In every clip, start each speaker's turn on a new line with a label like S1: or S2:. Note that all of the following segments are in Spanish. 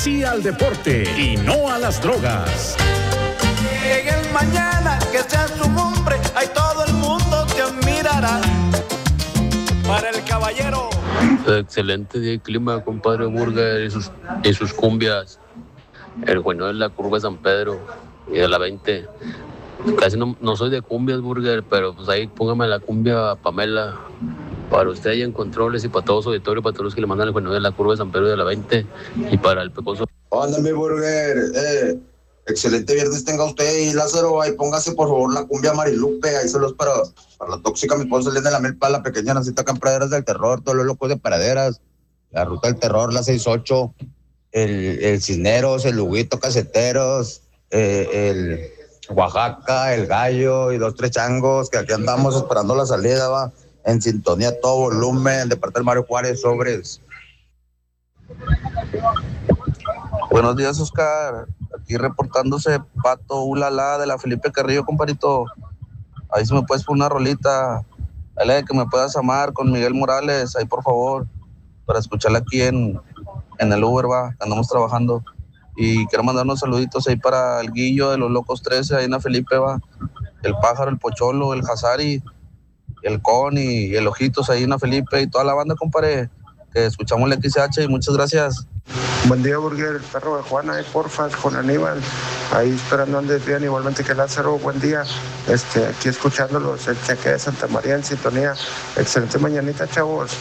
S1: Sí al deporte y no a las drogas.
S2: En el mañana que seas un hombre, ahí todo el mundo te admirará. Para el caballero.
S3: Excelente día y clima, compadre Burger y sus cumbias. El bueno de la curva de San Pedro y de la 20. Casi no soy de cumbias, Burger, pero pues ahí póngame la cumbia Pamela. Para usted ahí en controles y para todos los auditorios, para todos los que le mandan el bueno de la curva de San Pedro y de la 20. Y para el pecoso.
S4: Hola, mi Burger. Excelente viernes tenga usted y Lázaro. Ahí póngase por favor la cumbia Marilupe. Ahí solo es para la tóxica. Mi esposa Elena de la Milpa, la pequeña Nacita Praderas del Terror, todos los locos de Praderas, la Ruta del Terror, la 68, el Cisneros, el Luguito Caseteros, el Oaxaca, el Gallo y 2, 3 changos, que aquí andamos esperando la salida, va, en sintonía a todo volumen, de parte del Mario Juárez, sobres.
S5: Buenos días, Oscar. Aquí reportándose Pato Ulala de la Felipe Carrillo, comparito. Ahí si me puedes poner una rolita. Ahí la de que me puedas amar con Miguel Morales, ahí por favor, para escucharla aquí en el Uber, va, andamos trabajando. Y quiero mandar unos saluditos ahí para el Guillo de los Locos 13, ahí en la Felipe, va. El Pájaro, el Pocholo, el Hazari, el Con y el Ojitos ahí en la Felipe y toda la banda, compadre. Que escuchamos el XH y muchas gracias.
S6: Buen día, Burger, el perro de Juana, porfa, con Aníbal, ahí esperando andes bien, igualmente que Lázaro, buen día, aquí escuchándolos, el Cheque de Santa María en sintonía, excelente mañanita, chavos.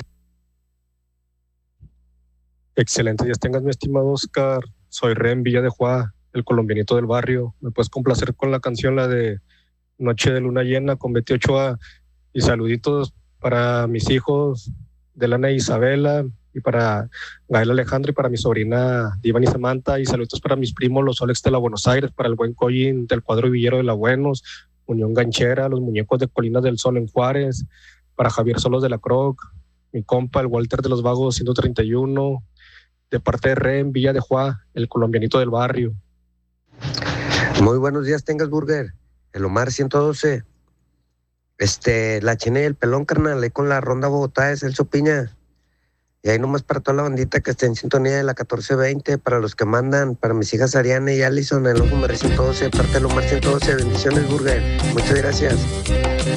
S7: Excelente días tengas, mi estimado Oscar, soy Ren Villa de Juá, el colombianito del barrio, me puedes complacer con la canción, la de Noche de Luna Llena con Betty Ochoa, y saluditos para mis hijos, Delana e Isabela, y para Gael Alejandro y para mi sobrina Divan y Samantha, y saludos para mis primos los Solex de la Buenos Aires, para el buen Collín del cuadro Villero de la Buenos, Unión Ganchera, los muñecos de Colinas del Sol en Juárez, para Javier Solos de la Croc, mi compa el Walter de los Vagos 131, de parte de Ren Villa de Juá, el colombianito del barrio.
S8: Muy buenos días tengas, Burger, el Omar 112, la China y el Pelón, carnal, ahí con la Ronda Bogotá de Celso Piña. Y ahí nomás para toda la bandita que esté en sintonía de la 1420, para los que mandan, para mis hijas Ariana y Allison, el Ojo Mar 112, parte del Omar 112, bendiciones, Burger, muchas gracias.